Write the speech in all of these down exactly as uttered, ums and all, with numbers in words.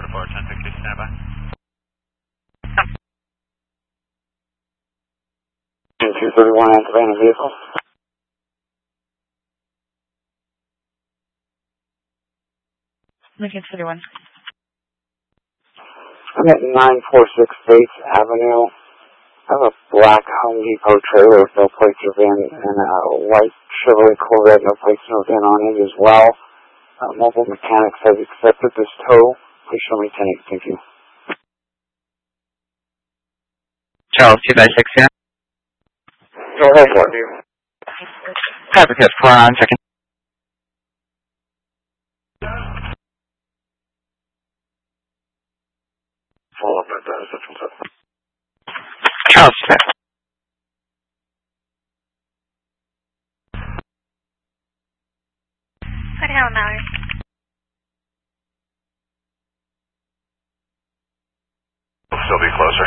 four, ten sixty, stand by. two thirty-one, activating vehicle. Lincoln City one. I'm at nine forty-six States Avenue. I have a black Home Depot trailer with no plates or V I N and a white Chevrolet Corvette, no plates or V I N on it as well. Uh, mobile Mechanics has accepted this tow. Please show me ten eight. Thank you. Charles, two by six, yeah? Go ahead, what? Traffic test, four on second. Follow up at that, such and such. Charles, Smith. What the hell, Mallory? We'll still be closer.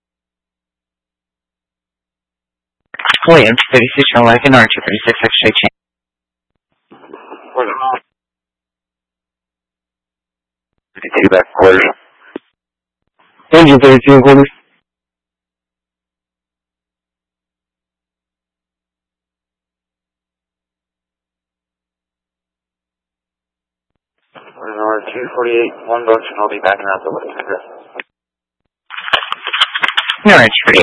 Williams, thirty-six, no Lincoln Archer, thirty-six, X-ray chain. Where's it on? fifty-two back quarters. Engine thirty-two and quarters. We're in order two forty-eight, one boat, and I'll be backing out the left address. No, it's pretty.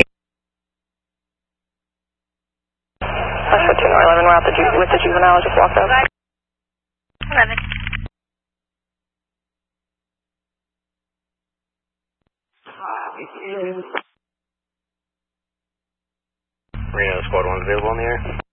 West fifteen or eleven, we're out the ju with the juvenile, just walked up. eleven. Reno, squad one available in the air.